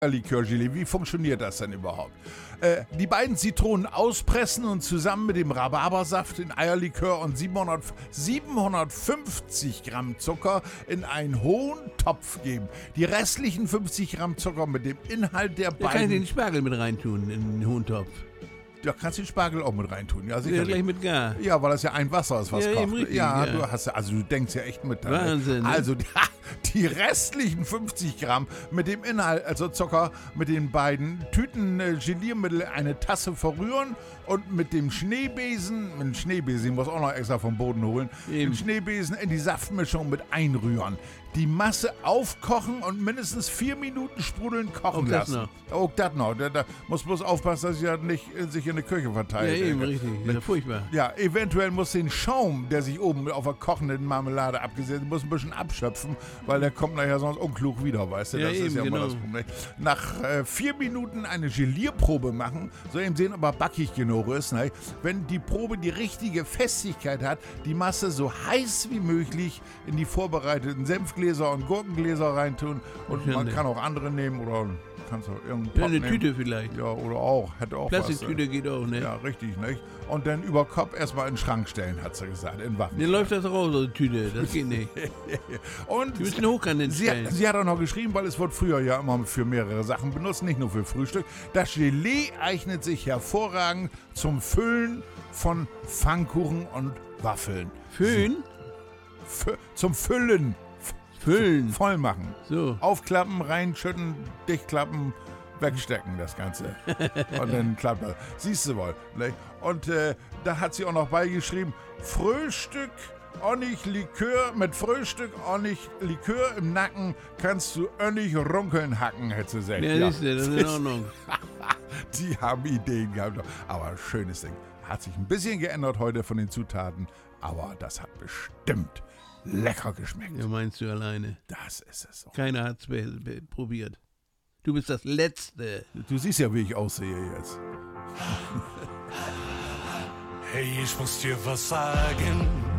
Likörgelee. Wie funktioniert das denn überhaupt? Die beiden Zitronen auspressen und zusammen mit dem Rhabarbersaft, den Eierlikör und 750 Gramm Zucker in einen hohen Topf geben. Die restlichen 50 Gramm Zucker mit dem Inhalt der Da kann ich beiden... den Spargel mit reintun in den hohen Topf. Da kannst du den Spargel auch mit reintun, ja Ja, sicher. gleich mit gar. Ja, weil das ja ein Wasser ist, was Ja, kocht. eben richtig, ja, ja. du denkst ja echt mit. Wahnsinn, ne? Also die restlichen 50 Gramm mit dem Inhalt, also Zucker, mit den beiden Tüten Geliermittel eine Tasse verrühren und mit dem Schneebesen, ich muss auch noch extra vom Boden holen, den Schneebesen in die Saftmischung mit einrühren. Die Masse aufkochen und mindestens 4 Minuten sprudeln kochen lassen. Auch das noch. Da muss bloß aufpassen, dass er nicht sich in der Küche verteilt. Ja, eben, richtig. Das ist ja furchtbar. Ja, eventuell muss den Schaum, der sich oben auf der kochenden Marmelade abgesetzt muss ein bisschen abschöpfen, weil der kommt nachher sonst unklug wieder, weißt du? Ja, Das ist eben, ja immer genau. das Problem. Nach 4 Minuten eine Gelierprobe machen, soll eben sehen, ob er backig genug ist. Ne? Wenn die Probe die richtige Festigkeit hat, die Masse so heiß wie möglich in die vorbereiteten Senfgläser und Gurkengläser reintun und man kann auch andere nehmen oder kannst du irgendeinen Pott Eine nehmen. Tüte vielleicht. Ja, oder auch, hätte auch Plastiktüte was. geht auch, ne? Ja, richtig, nicht? Und dann über Kopf erstmal in den Schrank stellen, hat sie gesagt, in Waffen. Dann läuft das raus, so eine Tüte. Das geht nicht. Und Die müssen hochkant stellen. sie hat auch noch geschrieben, weil es wird früher ja immer für mehrere Sachen benutzt, nicht nur für Frühstück. Das Gelee eignet sich hervorragend zum Füllen von Pfannkuchen und Waffeln. Füllen? Zum Füllen. Füllen. Voll machen. So. Aufklappen, reinschütten, dichtklappen, wegstecken das Ganze. Und dann klappt das. Siehst du wohl. Ne? Und da hat sie auch noch beigeschrieben, Frühstück, onnig Likör, mit Frühstück, onnig Likör im Nacken kannst du onnig runkeln hacken, hätte sie gesagt. Ja, siehst du, das ist in Ordnung. Die haben Ideen gehabt. Aber schönes Ding. Hat sich ein bisschen geändert heute von den Zutaten, aber das hat bestimmt lecker geschmeckt. Ja, meinst du alleine? Das ist es. Keiner hat's probiert. Du bist das Letzte. Du siehst ja, wie ich aussehe jetzt. Hey, ich muss dir was sagen.